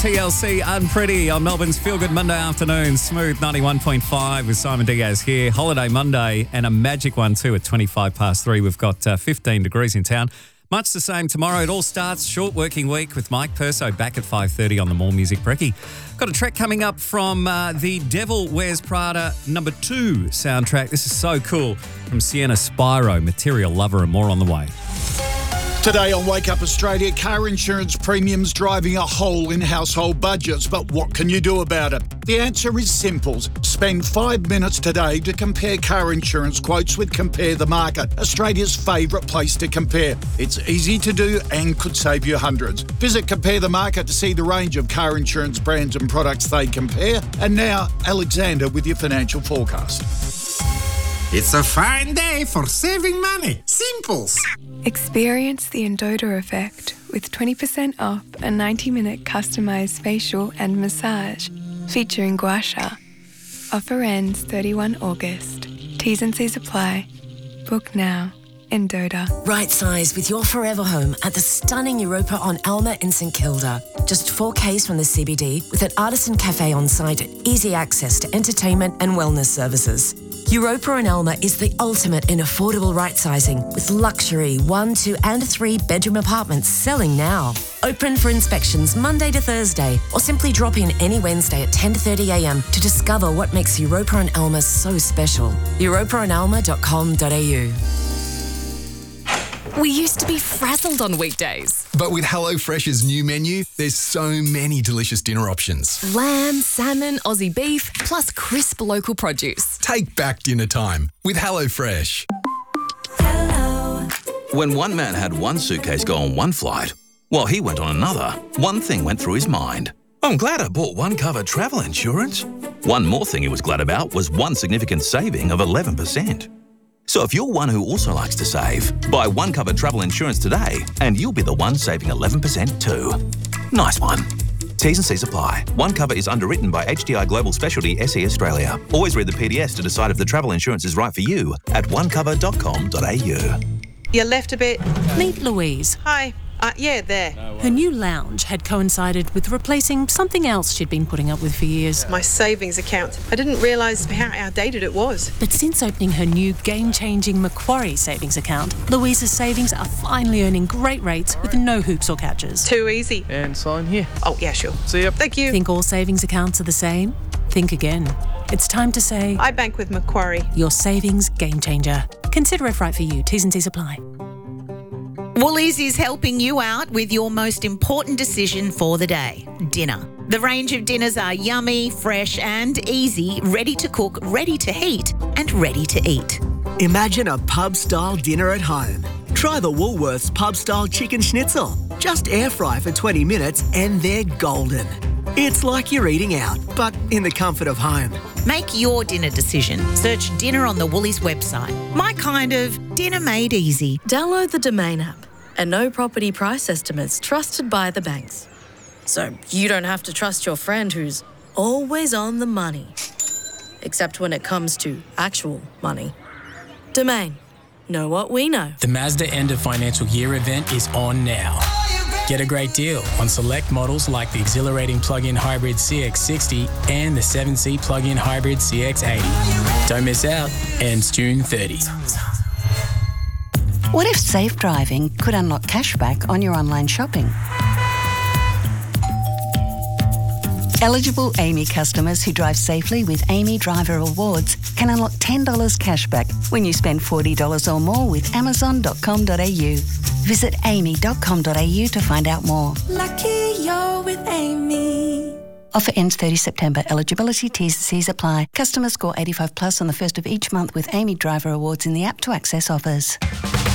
TLC Unpretty on Melbourne's Feel Good Monday afternoon. Smooth 91.5 with Simon Diaz here. Holiday Monday and a magic one too at 3:25. We've got 15 degrees in town. Much the same tomorrow. It all starts short working week with Mike Perso back at 5:30 on the More Music Brekkie. Got a track coming up from the Devil Wears Prada #2 soundtrack. This is so cool from Sienna Spyro, Material Lover, and more on the way. Today on Wake Up Australia, car insurance premiums driving a hole in household budgets. But what can you do about it? The answer is simple. Spend 5 minutes today to compare car insurance quotes with Compare the Market, Australia's favourite place to compare. It's easy to do and could save you hundreds. Visit Compare the Market to see the range of car insurance brands and products they compare. And now, Alexander with your financial forecast. It's a fine day for saving money. Simples. Experience the Endota effect with 20% off a 90-minute customised facial and massage featuring Gua Sha. Offer ends 31 August. T's and C's apply. Book now. Endota. Right size with your forever home at the stunning Europa on Alma in St Kilda. Just 4 Ks from the CBD with an artisan cafe on site and easy access to entertainment and wellness services. Europa and Alma is the ultimate in affordable right-sizing with luxury 1, 2 and 3 bedroom apartments selling now. Open for inspections Monday to Thursday or simply drop in any Wednesday at 10:30am to discover what makes Europa and Alma so special. europaandalma.com.au. We used to be frazzled on weekdays. But with HelloFresh's new menu, there's so many delicious dinner options. Lamb, salmon, Aussie beef, plus crisp local produce. Take back dinner time with HelloFresh. When one man had one suitcase go on one flight, while he went on another, one thing went through his mind. I'm glad I bought one cover travel insurance. One more thing he was glad about was one significant saving of 11%. So if you're one who also likes to save, buy one cover travel insurance today and you'll be the one saving 11% too. Nice one. T's and C's apply. One cover is underwritten by HDI Global Specialty SE Australia. Always read the PDS to decide if the travel insurance is right for you at onecover.com.au. You left a bit. Meet Louise. Hi. Yeah, there. Her new lounge had coincided with replacing something else she'd been putting up with for years. My savings account. I didn't realise how outdated it was. But since opening her new game-changing Macquarie savings account, Louise's savings are finally earning great rates with no hoops or catches. Too easy. And sign here. Oh, yeah, sure. See ya. Thank you. Think all savings accounts are the same? Think again. It's time to say... I bank with Macquarie. Your savings game changer. Consider if right for you. T's and C's apply. Woolies is helping you out with your most important decision for the day, dinner. The range of dinners are yummy, fresh and easy, ready to cook, ready to heat and ready to eat. Imagine a pub-style dinner at home. Try the Woolworths pub-style chicken schnitzel. Just air fry for 20 minutes and they're golden. It's like you're eating out, but in the comfort of home. Make your dinner decision. Search dinner on the Woolies website. My kind of dinner made easy. Download the Domain app and know property price estimates trusted by the banks. So you don't have to trust your friend who's always on the money. Except when it comes to actual money. Domain. Know what we know. The Mazda end of financial year event is on now. Get a great deal on select models like the exhilarating plug-in hybrid CX-60 and the 7-seat plug-in hybrid CX-80. Don't miss out. Ends June 30. What if safe driving could unlock cashback on your online shopping? Eligible AAMI customers who drive safely with AAMI Driver Awards can unlock $10 cashback when you spend $40 or more with Amazon.com.au. Visit aami.com.au to find out more. Lucky you're with AAMI. Offer ends 30 September. Eligibility T's and C's apply. Customers score 85 plus on the first of each month with AAMI Driver Awards in the app to access offers.